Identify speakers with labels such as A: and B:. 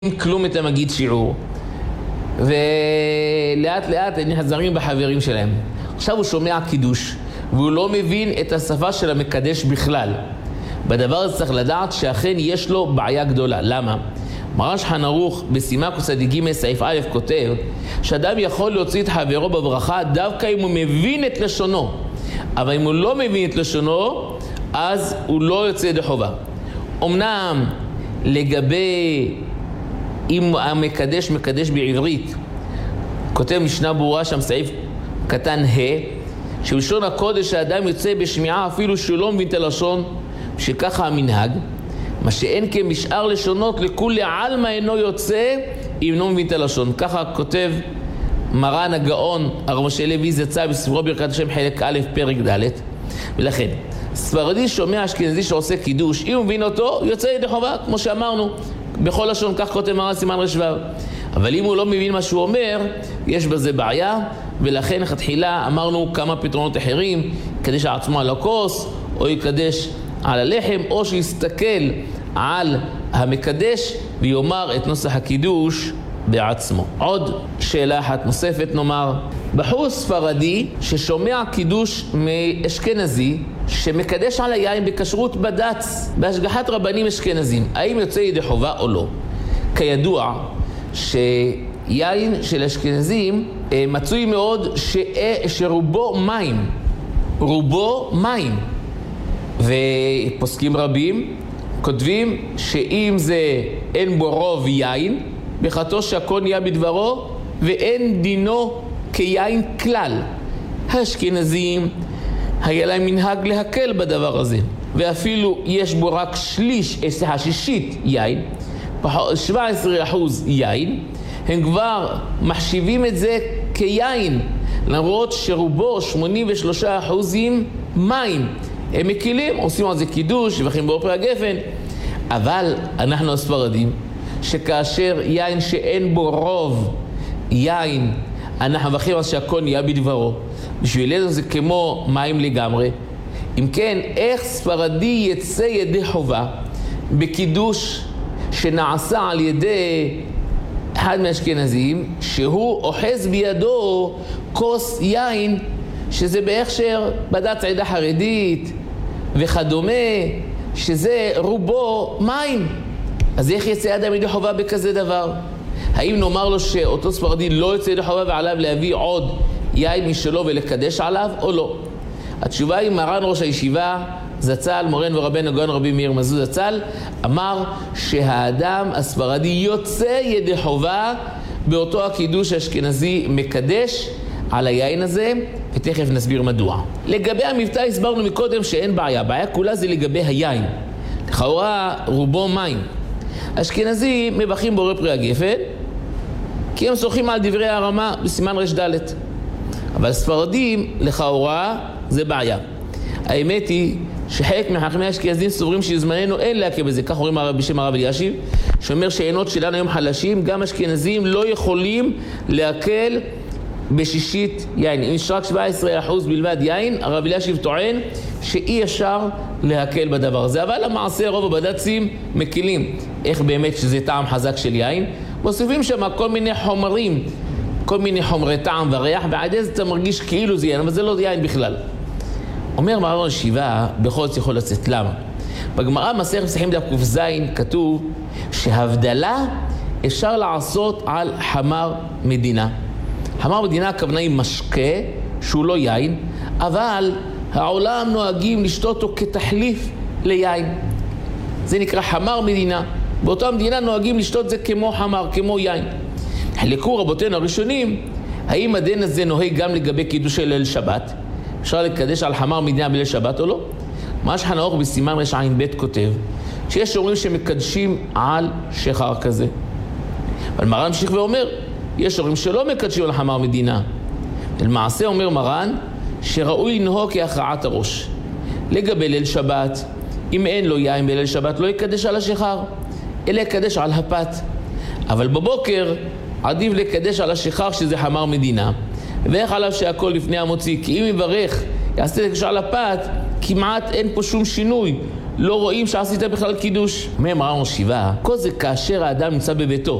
A: כלום את המגיד שיעור, ולאט לאט הם נחזרים בחברים שלהם. עכשיו הוא שומע קידוש והוא לא מבין את השפה של המקדש בכלל. בדבר הזה צריך לדעת שאכן יש לו בעיה גדולה. למה? מרן שולחן ערוך בסימן קצ"ג סעיף א' כותב שאדם יכול להוציא את חברו בברכה דווקא אם הוא מבין את לשונו, אבל אם הוא לא מבין את לשונו אז הוא לא יוצא ידי חובה. אמנם לגבי אם המקדש מקדש בעברית, כותב משנה ברורה שם סעיף קטן ה' שבלשון הקודש האדם יוצא בשמיעה אפילו שהוא לא מבין את הלשון, שככה המנהג. מה שאין כמשאר לשונות לכולי עלמא אינו יוצא אם לא מבין את הלשון. ככה כותב מרן הגאון הרב משה לוי זצ"ל בספרו ברכת השם חלק א' פרק ד'. ולכן ספרדי שומע אשכנזי שעושה קידוש, אם הוא מבין אותו יוצא ידי חובה, כמו שאמרנו בכל לשון, כך כותב מרן סימן רש"ו. אבל אם הוא לא מבין מה שהוא אומר, יש בזה בעיה, ולכן תחילה אמרנו כמה פתרונות אחרים: יקדש עצמו על הכוס, או יקדש על הלחם, או שיסתכל על המקדש ויאמר את נוסח הקידוש בעצמו. עוד שאלה אחת נוספת נאמר: בחור ספרדי ששומע קידוש מאשכנזי שמקדש על היין בכשרות בד"ץ בהשגחת רבנים אשכנזים, האם יוצא ידי חובה או לא? כידוע שיין של אשכנזים מצוי מאוד שרובו מים, רובו מים, ופוסקים רבים כותבים שאם זה אין בו רוב יין בחתו שהכל נהיה בדברו ואין דינו כיין כלל. האשכנזים היה להם מנהג להקל בדבר הזה, ואפילו יש בו רק שישית יין, 17% יין, הם כבר מחשיבים את זה כיין, למרות שרובו 83% מים. הם מקילים, עושים על זה קידוש, שבחים באופרי הגפן. אבל אנחנו הספרדים, שכאשר יין שאין בו רוב יין, אנחנו מבחים על שהכל נהיה בדברו, בשבילנו זה כמו מים לגמרי. אם כן, איך ספרדי יצא ידי חובה בקידוש שנעשה על ידי אחד מהאשכנזים, שהוא אוחז בידו כוס יין שזה בהכשר בד"ץ עדה חרדית וכדומה, שזה רובו מים? אז איך יצא אדם ידי חובה בכזה דבר? האם נאמר לו שאותו ספרדי לא יצא ידי חובה ועליו להביא עוד יין משלו ולקדש עליו או לא? התשובה היא מרן ראש הישיבה זצ"ל מורנו ורבנו הגאון רבי מאיר מזוז זצ"ל אמר שהאדם הספרדי יוצא ידי חובה באותו הקידוש האשכנזי מקדש על היין הזה, ותכף נסביר מדוע. לגבי המבטא הסברנו מקודם שאין בעיה, בעיה כולה זה לגבי היין, לכאורה רובו מים. אשכנזים מבחים בורא פרי הגפן כי הם סוחים על דברי הרמה בסימן רש"ד, אבל ספרדים לכאורה זה בעיה. האמת היא שחלק מחכמי האשכנזים סוברים שזמננו אין להקל בזה, כך אומרים בשם הרב אלישיב שאומר שעינות שלנו היום חלשים, גם אשכנזים לא יכולים להקל בשישית יין. אם יש רק 17% בלבד יין, הרב אלישיב טוען שאי אפשר להקל בדבר הזה. אבל למעשה רוב הבד"צים מקילים. איך באמת שזה טעם חזק של יין? מוסיפים שם כל מיני חומרים, כל מיני חומרי טעם וריח, ועד איזה אתה מרגיש כאילו זה יין, אבל זה לא יין בכלל. אומר מרן הישיבה, בכל זאת יכול לצאת. למה? בגמרא מסכת פסחים דף ק"ז כתוב שהבדלה אפשר לעשות על חמר מדינה. חמר מדינה הכוונה היא משקה שהוא לא יין, אבל העולם נוהגים לשתות אותו כתחליף ליין. זה נקרא חמר מדינה. באותה מדינה נוהגים לשתות זה כמו חמר, כמו יין. חלקו רבותינו הראשונים, האם הדין הזה נוהג גם לגבי קידוש של ליל שבת? אפשר לקדש על חמר מדינה בליל שבת או לא? מרן שולחן ערוך בסימן רע"ב כותב שיש אומרים שמקדשים על שחר כזה. אבל מרן ממשיך ואומר, יש אומרים שלא מקדשים על חמר מדינה. למעשה אומר מרן שראוי לנהוג כהכרעת הראש. לגבי ליל שבת, אם אין לו יין בליל שבת לא יקדש על השחר, אלא יקדש על הפת. אבל בבוקר עדיף לקדש על השחר שזה חמר מדינה. ואיך עליו שהכל לפני המוציא, כי אם יברך יעשה לקדש על הפת, כמעט אין פה שום שינוי. לא רואים שעשית בכלל קידוש. אומר מרן ראש ישיבה, כל זה כאשר האדם נמצא בביתו.